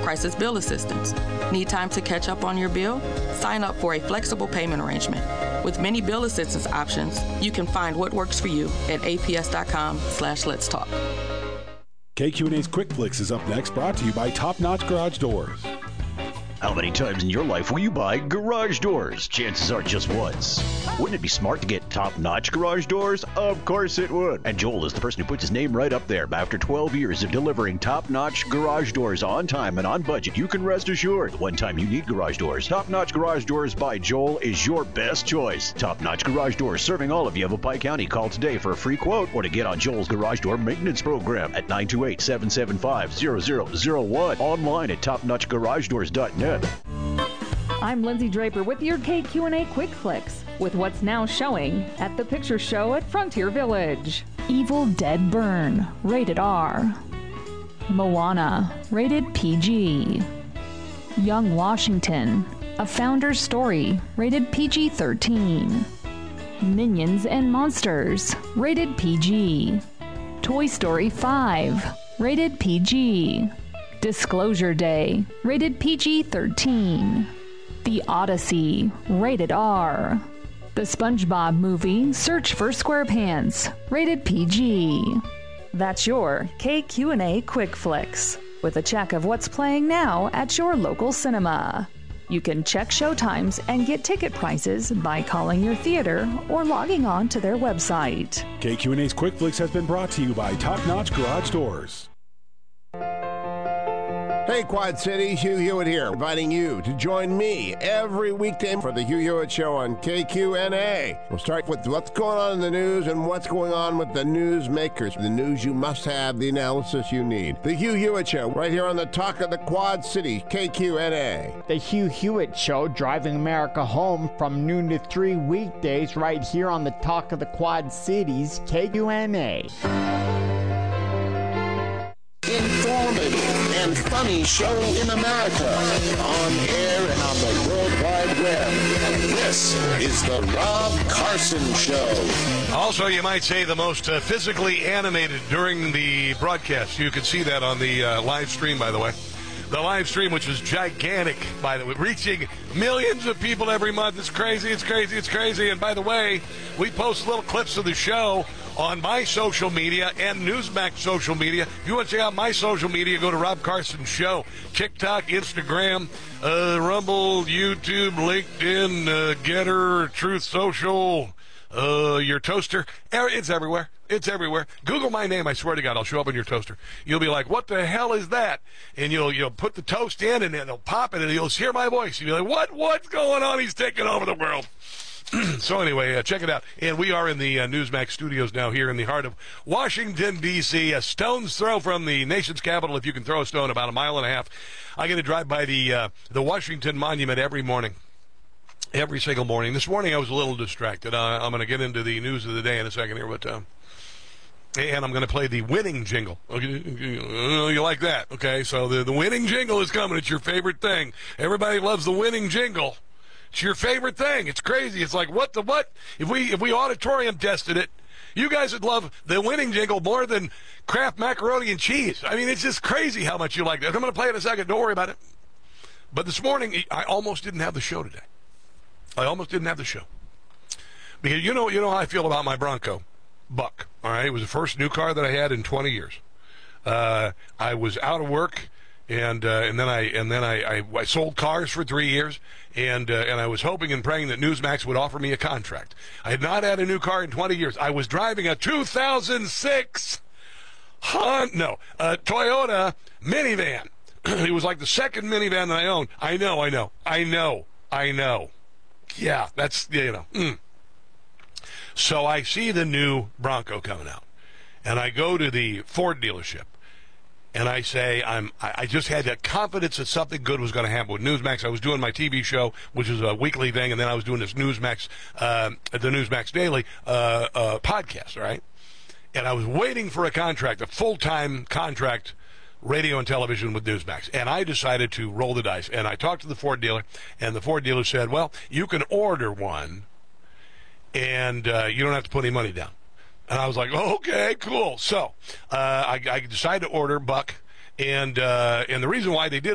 crisis bill assistance. Need time to catch up on your bill? Sign up for a flexible payment arrangement. With many bill assistance options, you can find what works for you at aps.com/Let's Talk. KQ&A's Quick Flicks is up next, brought to you by Top Notch Garage Doors. How many times in your life will you buy garage doors? Chances are just once. Wouldn't it be smart to get top-notch garage doors? Of course it would. And Joel is the person who puts his name right up there. After 12 years of delivering top-notch garage doors on time and on budget, you can rest assured the one time you need garage doors, Top-Notch Garage Doors by Joel is your best choice. Top-Notch Garage Doors serving all of Yavapai County. Call today for a free quote or to get on Joel's Garage Door Maintenance Program at 928-775-0001. Online at topnotchgaragedoors.net. I'm Lindsay Draper with your KQ&A Quick Flicks with what's now showing at the Picture Show at Frontier Village. Evil Dead Burn, rated R. Moana, rated PG. Young Washington, A Founder's Story, rated PG-13. Minions and Monsters, rated PG. Toy Story 5, rated PG. Disclosure Day, rated PG-13. The Odyssey, rated R. The SpongeBob Movie, Search for SquarePants, rated PG. That's your KQ&A Quick Flicks, with a check of what's playing now at your local cinema. You can check showtimes and get ticket prices by calling your theater or logging on to their website. KQ&A's Quick Flicks has been brought to you by Top Notch Garage Doors. Hey, Quad Cities, Hugh Hewitt here, inviting you to join me every weekday for the Hugh Hewitt Show on KQ&A. We'll start with what's going on in the news and what's going on with the news makers. The news you must have, the analysis you need. The Hugh Hewitt Show, right here on the Talk of the Quad Cities, KQ&A. The Hugh Hewitt Show, driving America home from noon to 3 weekdays, right here on the Talk of the Quad Cities, KQ&A. Informative and funny show in America, on air and on the World Wide Web. This is the Rob Carson Show. Also, you might say the most physically animated during the broadcast. You can see that on the live stream, by the way. The live stream, which is gigantic, by the way, reaching millions of people every month. It's crazy, it's crazy, it's crazy. And by the way, we post little clips of the show on my social media and Newsmax social media. If you want to check out my social media, go to Rob Carson Show. TikTok, Instagram, Rumble, YouTube, LinkedIn, Getter, Truth Social, your toaster. It's everywhere. It's everywhere. Google my name. I swear to God, I'll show up on your toaster. You'll be like, what the hell is that? And you'll put the toast in, and then it'll pop it, and you'll hear my voice. You'll be like, what's going on? He's taking over the world. So anyway, check it out. And we are in the Newsmax studios now here in the heart of Washington, D.C., a stone's throw from the nation's capital, if you can throw a stone, about a mile and a half. I get to drive by the Washington Monument every morning. Every single morning. This morning I was a little distracted. I'm going to get into the news of the day in a second here, but and I'm going to play the winning jingle. Okay, you like that? Okay, so the winning jingle is coming. It's your favorite thing. Everybody loves the winning jingle. It's your favorite thing. It's crazy. It's like, what? If we auditorium tested it, you guys would love the winning jingle more than Kraft macaroni and cheese. I mean, it's just crazy how much you like that. I'm going to play it in a second. Don't worry about it. But this morning, I almost didn't have the show today. I almost didn't have the show. Because you know how I feel about my Bronco Buck. All right, it was the first new car that I had in 20 years. I was out of work, and then I sold cars for 3 years, and I was hoping and praying that Newsmax would offer me a contract. I had not had a new car in 20 years. I was driving a 2006 Toyota minivan. It was like the second minivan that I owned. I know. Yeah, that's, So I see the new Bronco coming out, and I go to the Ford dealership, and I say, I just had that confidence that something good was going to happen with Newsmax. I was doing my TV show, which is a weekly thing, and then I was doing this Newsmax, the Newsmax Daily podcast, all right? And I was waiting for a contract, a full-time contract, radio and television with Newsmax. And I decided to roll the dice. And I talked to the Ford dealer, and the Ford dealer said, well, you can order one, and you don't have to put any money down. And I was like, oh, okay, cool. So I decided to order Buck, and the reason why they did